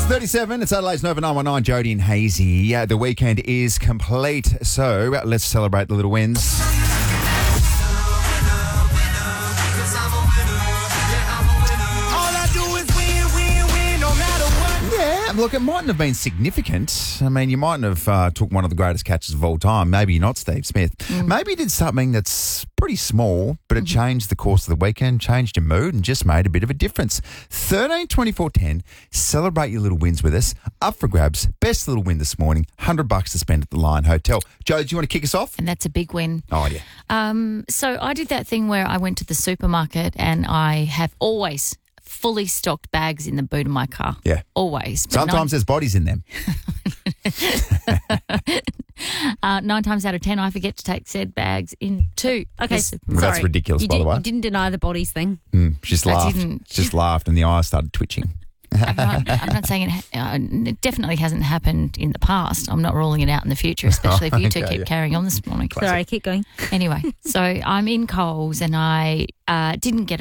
6:37, it's Adelaide's Nova 919, Jody and Hazy. The weekend is complete, so let's celebrate the little wins. Look, it mightn't have been significant. I mean, you mightn't have took one of the greatest catches of all time. Maybe you're not Steve Smith. Maybe you did something that's pretty small, but it changed the course of the weekend, changed your mood, and just made a bit of a difference. 13 24 10. Celebrate your little wins with us. Up for grabs. Best little win this morning. $100 to spend at the Lion Hotel. Joe, do you want to kick us off? And that's a big win. Oh, yeah. So I did that thing where I went to the supermarket and I have always fully stocked bags in the boot of my car. Yeah. Always. But Sometimes there's bodies in them. 9 times out of 10, I forget to take said bags into Okay, the Well, that's ridiculous, by the way. You didn't deny the bodies thing. Just I laughed. didn't. Just laughed and the eyes started twitching. I'm not saying it definitely hasn't happened in the past. I'm not ruling it out in the future, especially if you two keep carrying on this morning. Sorry, keep going. Anyway, so I'm in Coles and I didn't get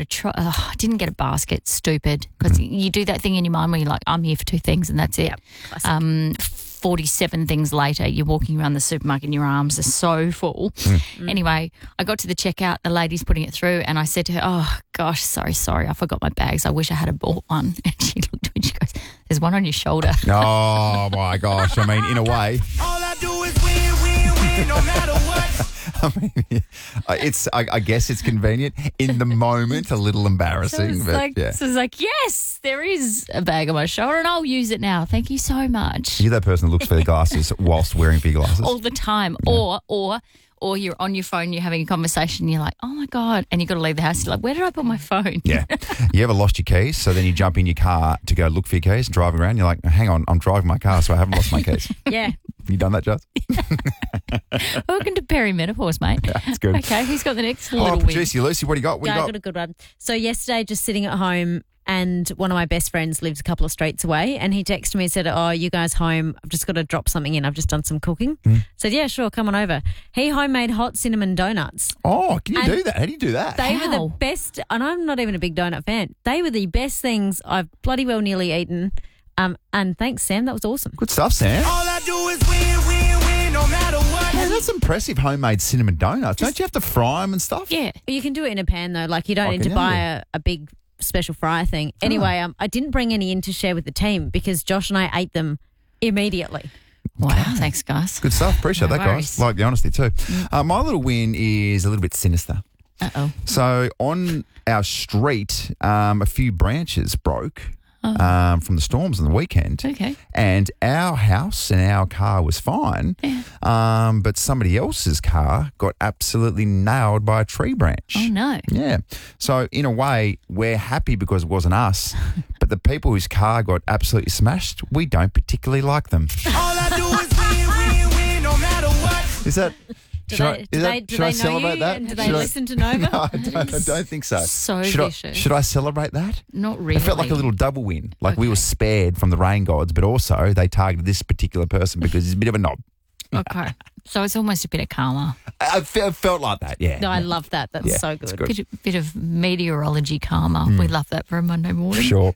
a basket. Stupid, because you do that thing in your mind where you're like, I'm here for 2 things and that's it. Classic. 47 things later, you're walking around the supermarket and your arms are so full. Anyway, I got to the checkout, the lady's putting it through, and I said to her, oh, gosh, sorry, I forgot my bags. I wish I had bought one. And she looked at me and she goes, there's one on your shoulder. Oh, my gosh. I mean, in a way. All I do is win, no matter what. I mean, I guess it's convenient. In the moment, a little embarrassing. So it's but like, yes, there is a bag on my shoulder and I'll use it now. Thank you so much. You're that person who looks for their glasses whilst wearing big glasses. All the time. Yeah. Or you're on your phone, you're having a conversation, you're like, oh, my God, and you've got to leave the house. You're like, where did I put my phone? Yeah. You ever lost your keys? So then you jump in your car to go look for your keys and drive around. You're like, hang on, I'm driving my car, so I haven't lost my keys. Yeah. You done that, Jess? Welcome to perimenopause, mate. That's good. Okay, who's got the next little win? Producer Lucy, what do you got? I got a good one. So yesterday, just sitting at home, and one of my best friends lives a couple of streets away, and he texted me and said, oh, you guys home? I've just got to drop something in. I've just done some cooking. I said, yeah, sure, come on over. He homemade hot cinnamon donuts. Oh, can you do that? How do you do that? They were the best, and I'm not even a big donut fan. They were the best things I've bloody well nearly eaten. And thanks, Sam. That was awesome. Good stuff, Sam. All I do is win, no matter what. Yeah, that's impressive, homemade cinnamon donuts. Don't you have to fry them and stuff? Yeah. You can do it in a pan, though. Like, you don't need to buy a big special fryer thing. Anyway, I didn't bring any in to share with the team because Josh and I ate them immediately. Wow, thanks, guys. Good stuff. Appreciate that, worries. guys. Like the honesty, too. My little win is a little bit sinister. Uh-oh. So on our street, a few branches broke from the storms on the weekend. Okay. And our house and our car was fine. Yeah. But somebody else's car got absolutely nailed by a tree branch. Oh, no. Yeah. So in a way, we're happy because it wasn't us. But the people whose car got absolutely smashed, we don't particularly like them. All I do is win, no matter what. Is that... Do they know you that? and do they listen to Nova? No, I don't think so. So vicious. Should I celebrate that? Not really. It felt like a little double win. Like we were spared from the rain gods, but also they targeted this particular person because he's a bit of a knob. Okay. So it's almost a bit of karma. I felt like that, yeah. No, I love that. That's so good. Bit of meteorology karma. We love that for a Monday morning. Sure.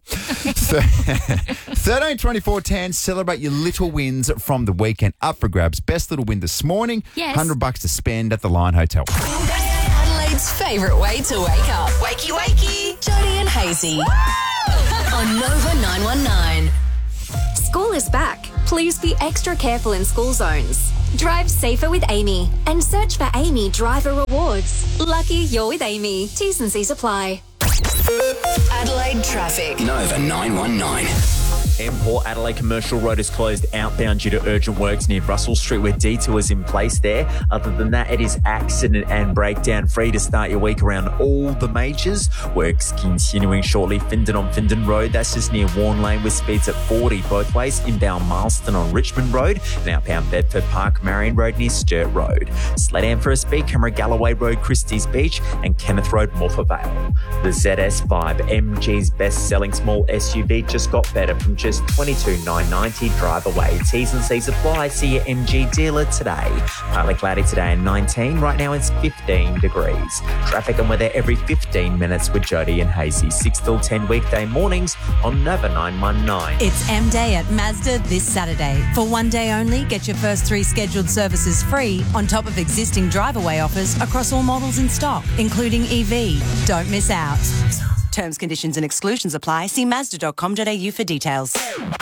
13 24 10. Celebrate your little wins from the weekend. Up for grabs. Best little win this morning. Yes. $100 to spend at the Lion Hotel. Adelaide's favourite way to wake up. Wakey, wakey. Jody and Hazy. On Nova 919. School is back. Please be extra careful in school zones. Drive safer with Amy and search for Amy Driver Rewards. Lucky you're with Amy. T's and C's apply. Adelaide traffic. Nova 919. Port Adelaide Commercial Road is closed outbound due to urgent works near Russell Street where detour is in place there. Other than that, it is accident and breakdown free to start your week around all the majors. Works continuing shortly. Findon on Findon Road, that's just near Warren Lane with speeds at 40 both ways. Inbound Marston on Richmond Road and outbound Bedford Park Marion Road near Sturt Road. Sleddam for a speed camera Galloway Road, Christie's Beach and Kenneth Road, Morpher Vale. The ZS5, MG's best-selling small SUV, just got better from just just $22,990. Drive away. T's and C's apply. See your MG dealer today. Partly cloudy today and 19. Right now it's 15 degrees. Traffic and weather every 15 minutes with Jody and Hazy. 6 till 10 weekday mornings on Nova 919. It's M Day at Mazda this Saturday. For one day only, get your first 3 scheduled services free on top of existing drive-away offers across all models in stock, including EV. Don't miss out. Terms, conditions and exclusions apply. See Mazda.com.au for details.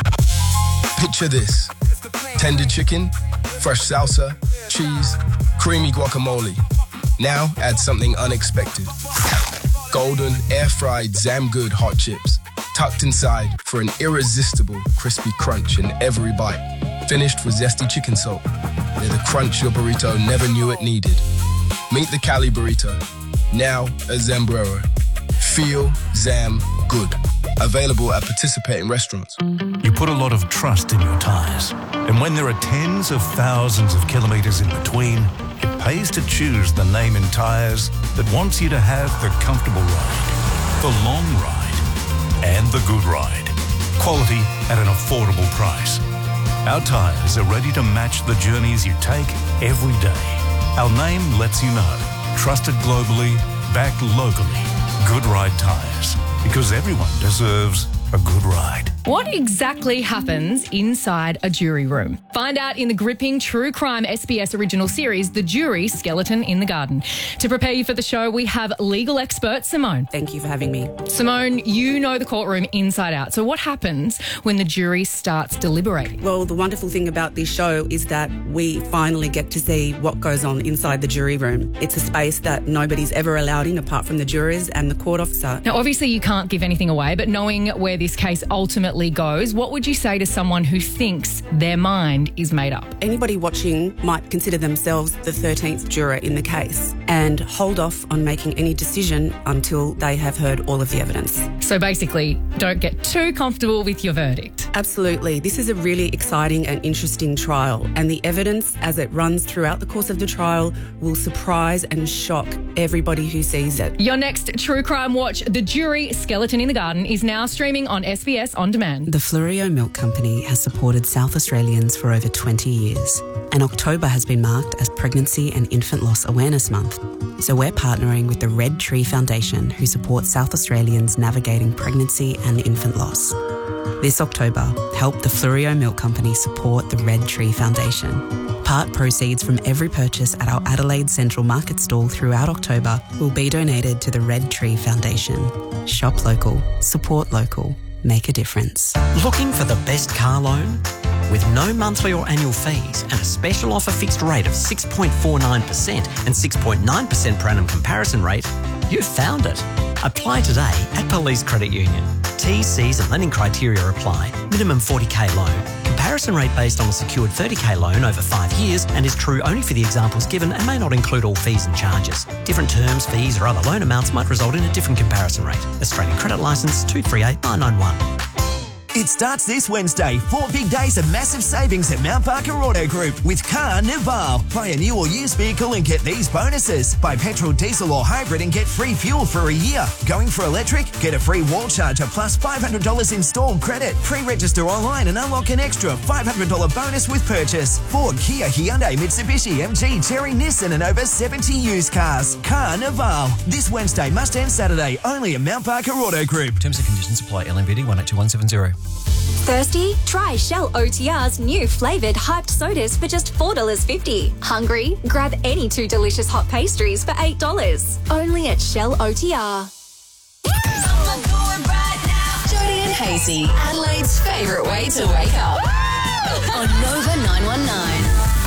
Picture this. Tender chicken, fresh salsa, cheese, creamy guacamole. Now add something unexpected. Golden, air-fried Zamgood hot chips, tucked inside for an irresistible crispy crunch in every bite. Finished with zesty chicken salt. They're the crunch your burrito never knew it needed. Meet the Cali Burrito, now a Zambrero. Feel Zam Good. Available at participating restaurants. You put a lot of trust in your tyres. And when there are tens of thousands of kilometres in between, it pays to choose the name in tyres that wants you to have the comfortable ride, the long ride, and the good ride. Quality at an affordable price. Our tyres are ready to match the journeys you take every day. Our name lets you know. Trusted globally, backed locally. Good Ride Tyres. Because everyone deserves a good ride. What exactly happens inside a jury room? Find out in the gripping true crime SBS original series, The Jury Skeleton in the Garden. To prepare you for the show, we have legal expert Simone. Thank you for having me. Simone, you know the courtroom inside out. So what happens when the jury starts deliberating? Well, the wonderful thing about this show is that we finally get to see what goes on inside the jury room. It's a space that nobody's ever allowed in apart from the jurors and the court officer. Now, obviously you can't give anything away, but knowing where this case ultimately goes, what would you say to someone who thinks their mind is made up? Anybody watching might consider themselves the 13th juror in the case and hold off on making any decision until they have heard all of the evidence. So basically, don't get too comfortable with your verdict. Absolutely. This is a really exciting and interesting trial, and the evidence as it runs throughout the course of the trial will surprise and shock everybody who sees it. Your next True Crime Watch, The Jury Skeleton in the Garden, is now streaming on SBS On Demand. The Florio Milk Company has supported South Australians for over 20 years, and October has been marked as Pregnancy and Infant Loss Awareness Month. So we're partnering with the Red Tree Foundation, who supports South Australians navigating pregnancy and infant loss. This October, help the Florio Milk Company support the Red Tree Foundation. Part proceeds from every purchase at our Adelaide Central Market stall throughout October will be donated to the Red Tree Foundation. Shop local, support local. Make a difference. Looking for the best car loan? With no monthly or annual fees and a special offer fixed rate of 6.49% and 6.9% per annum comparison rate, you've found it. Apply today at Police Credit Union. T's, C's and lending criteria apply. Minimum 40k loan. Comparison rate based on a secured 30k loan over 5 years and is true only for the examples given and may not include all fees and charges. Different terms, fees or other loan amounts might result in a different comparison rate. Australian Credit Licence 238991. It starts this Wednesday. 4 big days of massive savings at Mount Barker Auto Group with Carnival. Buy a new or used vehicle and get these bonuses. Buy petrol, diesel or hybrid and get free fuel for a year. Going for electric? Get a free wall charger plus $500 installed credit. Pre-register online and unlock an extra $500 bonus with purchase. Ford, Kia, Hyundai, Mitsubishi, MG, Chery, Nissan and over 70 used cars. Carnival. This Wednesday, must end Saturday. Only at Mount Barker Auto Group. Terms and conditions apply. LMBD 182170. Thirsty? Try Shell OTR's new flavoured hyped sodas for just $4.50. Hungry? Grab any 2 delicious hot pastries for $8. Only at Shell OTR. Jody and Hazy, Adelaide's favourite way to wake up. On Nova 919.